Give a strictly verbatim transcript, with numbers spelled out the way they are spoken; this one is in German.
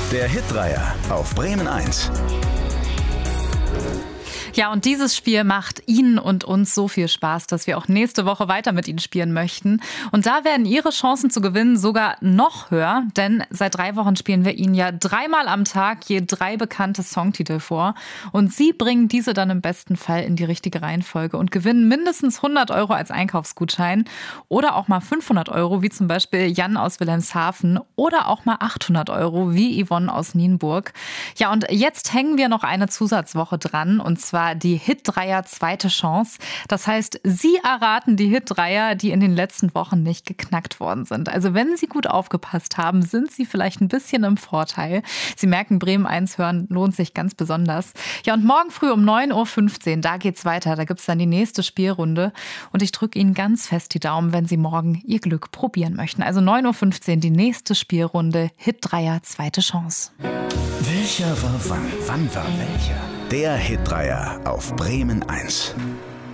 Der Hitdreier auf Bremen eins. Ja, und dieses Spiel macht Ihnen und uns so viel Spaß, dass wir auch nächste Woche weiter mit Ihnen spielen möchten. Und da werden Ihre Chancen zu gewinnen sogar noch höher, denn seit drei Wochen spielen wir Ihnen ja dreimal am Tag je drei bekannte Songtitel vor. Und Sie bringen diese dann im besten Fall in die richtige Reihenfolge und gewinnen mindestens hundert Euro als Einkaufsgutschein oder auch mal fünfhundert Euro, wie zum Beispiel Jan aus Wilhelmshaven, oder auch mal achthundert Euro, wie Yvonne aus Nienburg. Ja, und jetzt hängen wir noch eine Zusatzwoche dran, und zwar die Hitdreier zweite Chance. Das heißt, Sie erraten die Hitdreier, die in den letzten Wochen nicht geknackt worden sind. Also wenn Sie gut aufgepasst haben, sind Sie vielleicht ein bisschen im Vorteil. Sie merken, Bremen eins hören lohnt sich ganz besonders. Ja, und morgen früh um neun Uhr fünfzehn, da geht's weiter. Da gibt's dann die nächste Spielrunde. Und ich drücke Ihnen ganz fest die Daumen, wenn Sie morgen Ihr Glück probieren möchten. Also neun Uhr fünfzehn, die nächste Spielrunde, Hitdreier zweite Chance. Welcher war wann? Wann war welcher? Der Hitdreier auf Bremen eins.